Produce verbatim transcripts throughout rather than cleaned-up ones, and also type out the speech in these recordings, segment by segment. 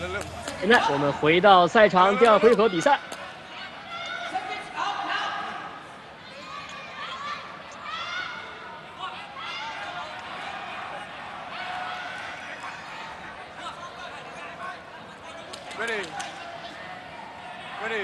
现在我们回到赛场第二回合比赛。 Ready. Ready.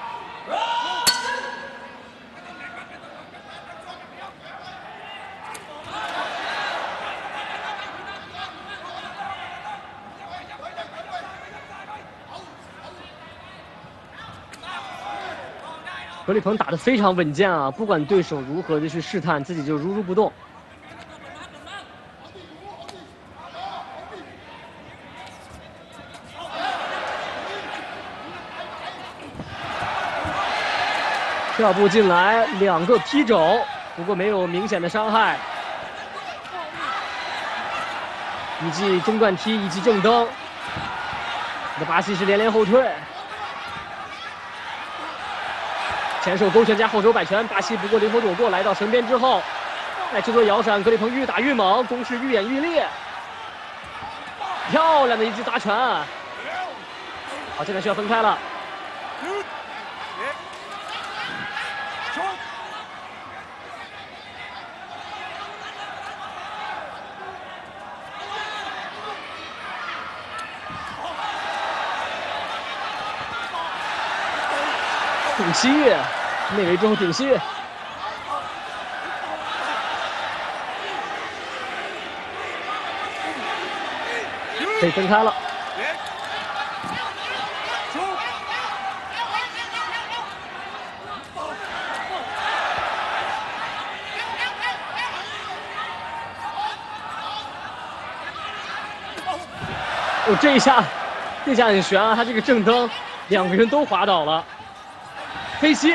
何立鹏打得非常稳健啊，不管对手如何的去试探，自己就如如不动。 跳步进来，两个劈肘，不过没有明显的伤害。一记中段踢，一记正蹬。那巴西是连连后退。 前手勾拳加后手摆拳，巴西不过灵活躲过，来到绳边之后，再去做摇闪，格里鹏愈打愈猛，攻势愈演愈烈，漂亮的一记砸拳。好，现在需要分开了。顶膝，内围之后顶膝，可以分开了。哦，这一下，这下很悬啊！他这个正蹬，两个人都滑倒了。黑膝。